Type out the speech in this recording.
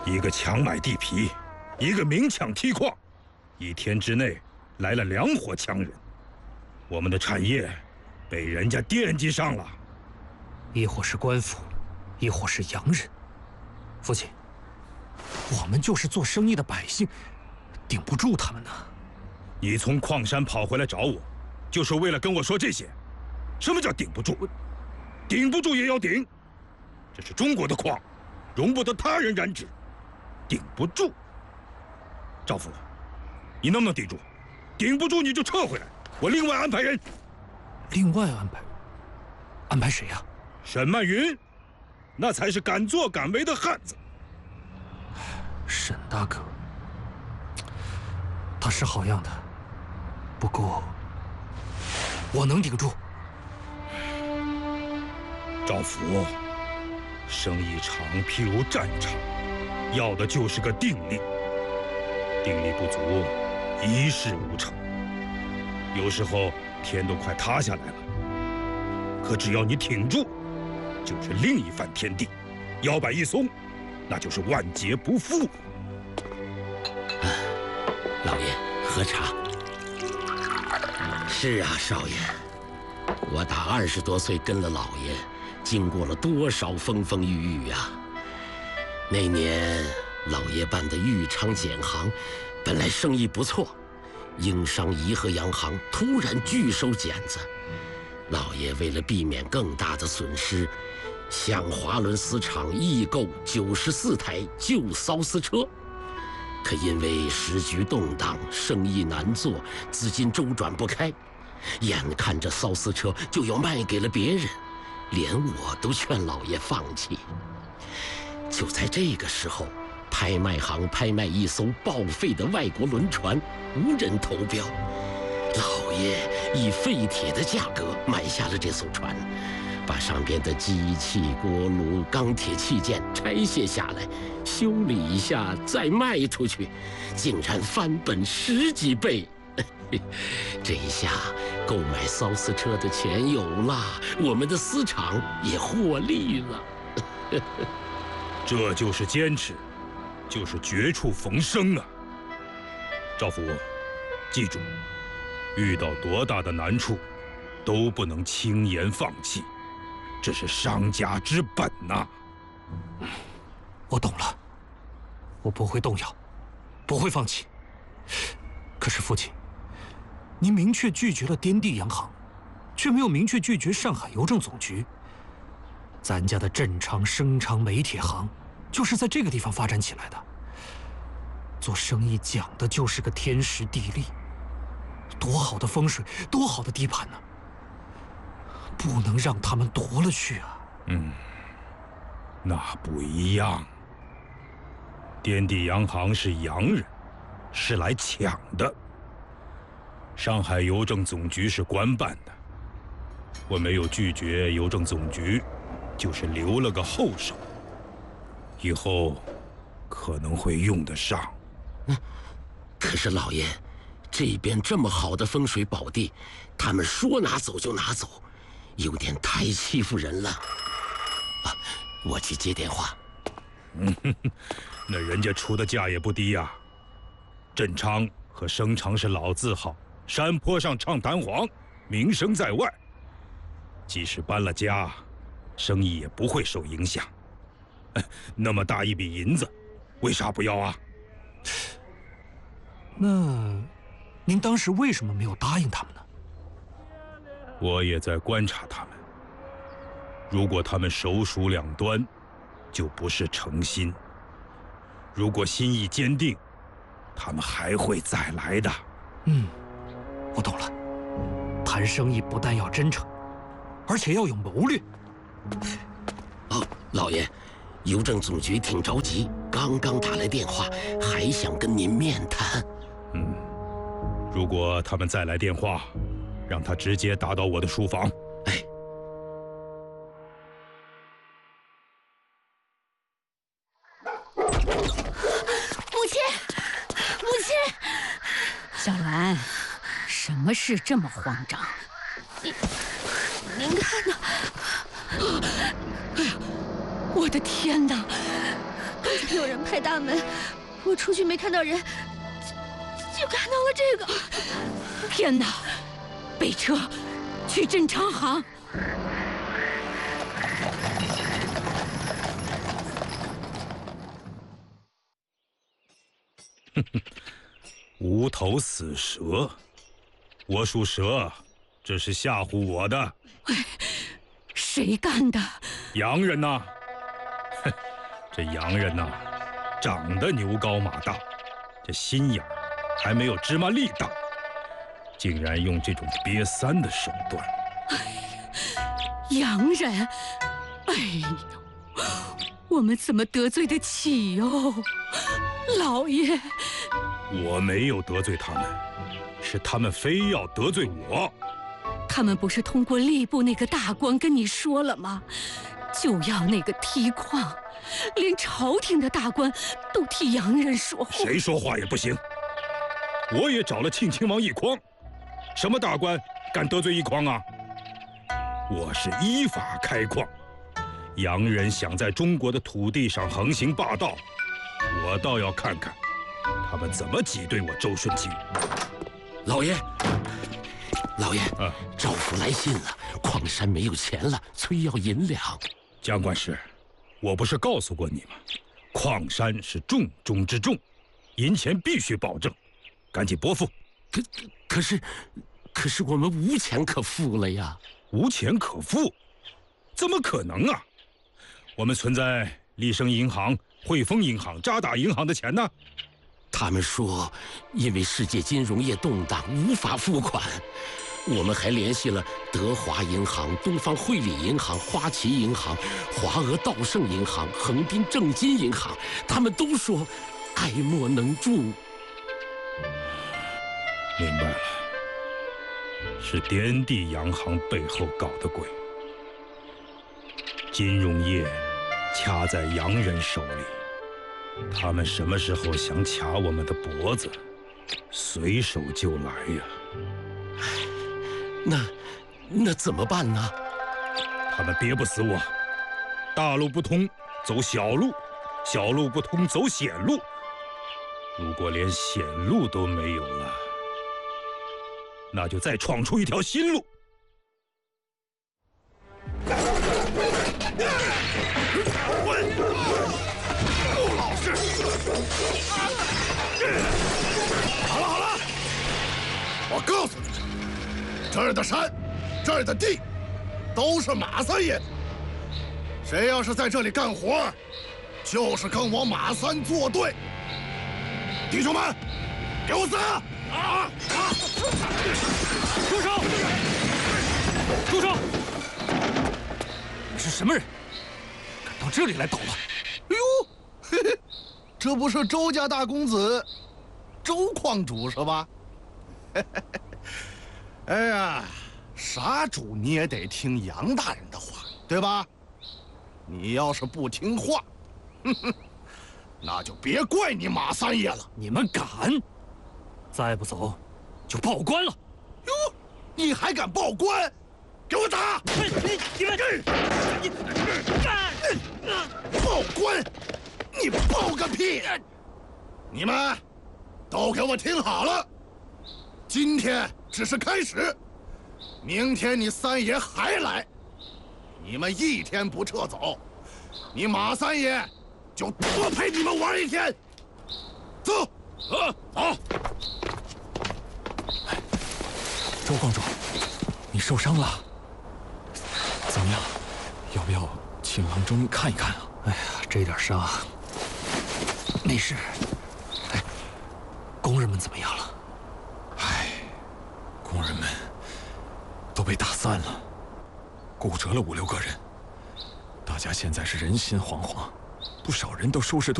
一个强买地皮，一个明抢梯矿，1天之内来了2伙强人，我们的产业被人家惦记上了。 一伙是官府，一伙是洋人。父亲，我们就是做生意的百姓，顶不住他们呢。 你从矿山跑回来找我，就是为了跟我说这些？什么叫顶不住？顶不住也要顶。这是中国的矿，容不得他人染指。顶不住，赵府，你能不能顶住？顶不住你就撤回来，我另外安排人。 另外安排谁呀？ 沈曼云，那才是敢作敢为的汉子。 沈大哥，他是好样的，不过我能顶住。 赵府，生意场譬如战场，要的就是个定力。定力不足，一事无成。有时候天都快塌下来了，可只要你挺住，就是另一番天地。腰板一松，那就是万劫不复。 老爷，喝茶。是啊，少爷，我打20多岁跟了老爷，经过了多少风风雨雨呀！那年老爷办的豫昌碱行，本来生意不错，英商怡和洋行突然拒收剪子，老爷为了避免更大的损失，向华伦丝厂易购94台旧骚丝车。可因为时局动荡，生意难做，资金周转不开，眼看着骚丝车就要卖给了别人，连我都劝老爷放弃。就在这个时候，拍卖行拍卖一艘报废的外国轮船，无人投标，老爷以废铁的价格买下了这艘船，把上边的机器、锅炉、钢铁器件拆卸下来，修理一下再卖出去，竟然翻本10几倍。这一下购买骚丝车的钱有了，我们的丝厂也获利了。 这就是坚持，就是绝处逢生啊！赵福，记住，遇到多大的难处，都不能轻言放弃，这是商家之本呐。 我懂了，我不会动摇，不会放弃。可是父亲，您明确拒绝了滇地洋行，却没有明确拒绝上海邮政总局。咱家的镇昌、升昌煤铁行，就是在这个地方发展起来的。做生意讲的就是个天时地利，多好的风水，多好的地盘呢！不能让他们夺了去啊！ 那不一样。滇地洋行是洋人，是来抢的。上海邮政总局是官办的，我没有拒绝邮政总局，就是留了个后手，以后可能会用得上。 可是老爷，这边这么好的风水宝地，他们说拿走就拿走，有点太欺负人了。我去接电话。 那人家出的价也不低呀。镇昌和升昌是老字号，山坡上唱弹簧，名声在外。即使搬了家，生意也不会受影响。那么大一笔银子，为啥不要啊？ 那您当时为什么没有答应他们呢？ 我也在观察他们。如果他们手鼠两端，就不是诚心；如果心意坚定，他们还会再来的。 我懂了。谈生意不但要真诚，而且要有谋略。 老爷，邮政总局挺着急，刚刚打来电话，还想跟您面谈。 如果他们再来电话，让他直接打到我的书房。 母亲， 小兰，什么事这么慌张？ 您看呐！哎呀，我的天哪！ 刚才有人拍大门，我出去没看到人，就看到了这个。 天哪！备车，去镇昌行。 无头死蛇，我属蛇，这是吓唬我的。 谁干的？ 洋人呐，哼，这洋人呐，长得牛高马大，这心眼还没有芝麻粒大，竟然用这种瘪三的手段。 洋人，哎呦，我们怎么得罪得起哟？老爷， 我没有得罪他们，是他们非要得罪我。 他们不是通过吏部那个大官跟你说了吗？就要那个梯矿，连朝廷的大官都替洋人说话。 谁说话也不行。我也找了庆亲王奕匡，什么大官敢得罪奕匡啊？我是依法开矿，洋人想在中国的土地上横行霸道，我倒要看看他们怎么挤兑我周顺基。 老爷，老爷，赵府来信了，矿山没有钱了，催要银两。 江管事，我不是告诉过你吗？矿山是重中之重，银钱必须保证，赶紧拨付。 可是我们无钱可付了呀！ 无钱可付？怎么可能啊？我们存在立生银行、汇丰银行、渣打银行的钱呢。 他们说，因为世界金融业动荡，无法付款。我们还联系了德华银行、东方汇理银行、花旗银行、华俄道盛银行、横滨正金银行，他们都说爱莫能助。 明白了，是滇地洋行背后搞的鬼。金融业掐在洋人手里，他们什么时候想卡我们的脖子，随手就来呀。 那怎么办呢？ 他们憋不死我，大路不通，走小路；小路不通，走险路。如果连险路都没有了，那就再闯出一条新路。 不老实！好了好了，我告诉你们，这儿的山，这儿的地，都是马三爷的。谁要是在这里干活，就是跟我马三作对。弟兄们，给我死！ 住手！住手！你是什么人？敢到这里来捣乱？ 哎呦，嘿嘿，这不是周家大公子周矿主是吧？哎呀，啥主你也得听杨大人的话，对吧？你要是不听话，那就别怪你马三爷了。 你们敢？再不走，就报官了！ 哟，你还敢报官？给我打！ 你们报官？你报个屁！你们都给我听好了，今天只是开始，明天你三爷还来，你们一天不撤走，你马三爷就多陪你们玩一天。走，走。 周矿主，你受伤了，怎么样？要不要请郎中看一看啊？哎呀，这点伤，没事。哎，工人们怎么样了？ 哎，工人们都被打散了，骨折了5、6个人。大家现在是人心惶惶，不少人都收拾